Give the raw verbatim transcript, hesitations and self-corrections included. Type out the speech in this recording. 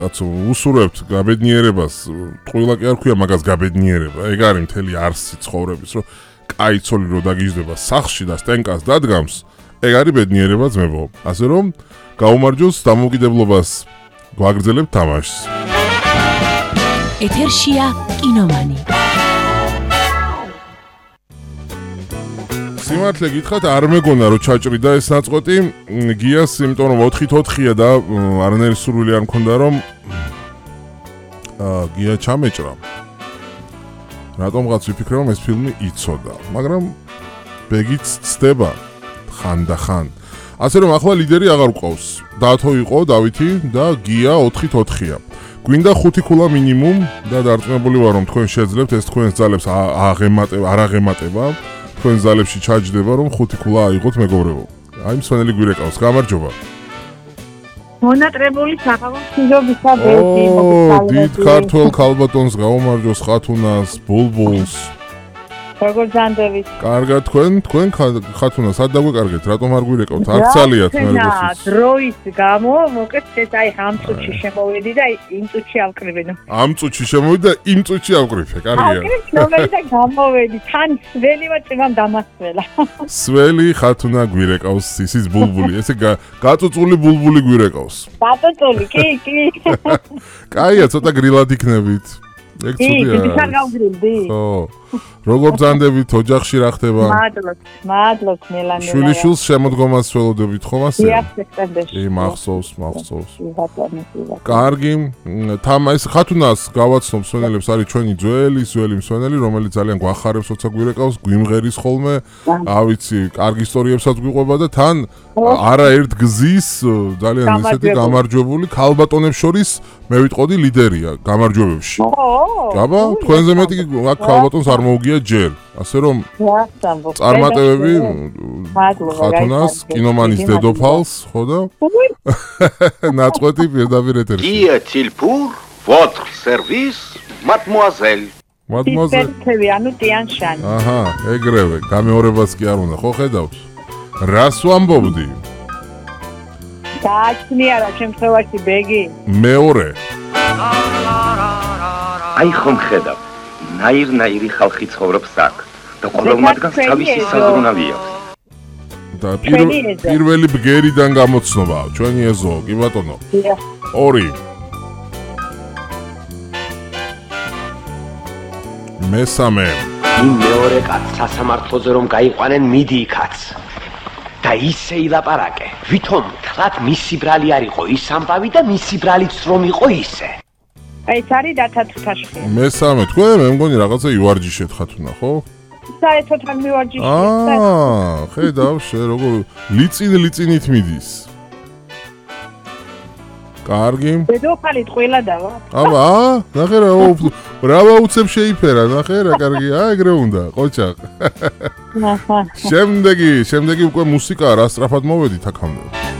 რაცო უსურებთ გაბედნიერებას, ყველა კი არ ქვია მაგას გაბედნიერება, ეგ არის მთელი არსი ცხოვრების, რომ კაი ცოლი რო დაგიждდება სახლში და სტენკას დადგამს, ეგ არის ბედნიერება ძმებო. ასე რომ გაუმარჯოს დამოუკიდებლობას გვაგრძელებთ თამაშს. ეთერშია კინომანი. სიმართლე გითხრათ, არ მეგონა რომ ჩაჭრიდა ეს ნაწყვეტი, გიას, იმიტომ რომ ოთხით ოთხია და არანაირი სურვილი არ მქონდა რომ აა გია ჩამეჭრა. რატომღაც ვიფიქრე რომ ეს ფილმი იცოდა, მაგრამ ბეგიც ცდება ხანდახან. ასე რომ ახლა ლიდერი აღარ გვყავს. დათო იყო დავითი და გია ოთხით ოთხია. გვინდა ხუთი ქულა მინიმუმ და დარწმუნებული ვარ რომ თქვენ შეძლებთ ეს თქვენს ძალებს აღემატება, არ აღემატება. თქვენ ზალებში ჩაჯდება რომ ხუთი ქულა აიღოთ მეგობრებო. აი მსვენელი გვირეკავს, გამარჯობა. მონატრებული სახალხო მშვიდობისა ბედი მოგესალმებით. დიდ ქართველ ქალბატონს გაუმარჯოს ხათუნას, ბულბულს. როგორ ზანდებით? კარგად თქვენ, თქვენ ხათუნას არ დაგვეკარგეთ, რატომ არ გვირეკავთ? არ ძალიათ მე როგორც დროის გამო, მოკეთ ეს აი ამ წუთში შემოვედი და იმ წუთში ავკრიბენო. ამ წუთში შემოვედი და იმ წუთში ავკრიფე, კარგია. ავკრიფ ნომერი და გამოვედი, თან სველი ვაჭიმამ დამასველა. სველი ხათუნა გვირეკავს, ისიც ბულბული, ესე გაწუწული ბულბული გვირეკავს. გაწუწული, კი, კი. კაია, ცოტა გრილად იქნებით. ეგ ცუდია. კი, ის არ გავგრილდი. ხო. როგორ ბრძანდებით ოჯახში რა ხდება? მადლობთ, მადლობთ მელანე. შვილიშვილს შემოდგომას ველოდებით ხომ ასე? დიახ, სექტემბერში. კი, მახსოვს, მახსოვს. კარგი, თამა ეს ხათუნას გავაცნობ მსვენელებს არის ჩვენი ძველი, ძველი მსვენელი, რომელიც ძალიან გვახარებს, როცა გვირეკავს, გვიმღერის ხოლმე. ავიცი, კარგი ისტორიებსაც გვიყვება და თან არაერთ გზის ძალიან ისეთი გამარჯვებული ქალბატონებს შორის მე ვიტყოდი ლიდერია გამარჯვებებში. გაბა, თქვენზე მეტი აქ ქალბატონს არ მოუგია ჯერ. ასე რომ წარმატებები ხათუნას, კინომანის დედოფალს, ხო და? ნაწყვეტი პირდაპირ ეთერში. Qui est-il pour votre service, mademoiselle? Mademoiselle. ანუ ტიანშანი. აჰა, ეგრევე, გამეორებას კი არ უნდა, ხო ხედავს? რას ვამბობდი? გააჩნია რა შემთხვევაში ბეგი? მეორე. აი ხომ ხედავ, ნაირ-ნაირი ხალხი ცხოვრობს აქ და ყოველ მათგანს თავისი საზრუნავი აქვს. და პირველი ბგერიდან გამოცნობაა, ჩვენი ეზო, კი ბატონო. ორი. მესამე. იმ მეორე კაც სასამართლოზე რომ გაიყვანენ მიდი იქაც. და ისე ილაპარაკე, ვითომ თლათ მისი ბრალი არ იყო ის ამბავი და მისი ბრალიც რომ იყო ისე. აი ეს არის დათათფაში. მესამე, თქვენ მე მგონი რაღაცა ივარჯიშეთ ხათუნა, ხო? საერთოდ არ მივარჯიშეთ. აა, ხედავ შე როგორ ლიწინ ლიწინით მიდის. კარგი. დედოფალი ყველა დავა. აბა, ნახე რა, ბრავა უცებ შეიფერა, ნახე რა, კარგი, აა ეგრე უნდა, ყოჩახ. შემდეგი, შემდეგი უკვე მუსიკა რა სწრაფად მოვედით აქამდე.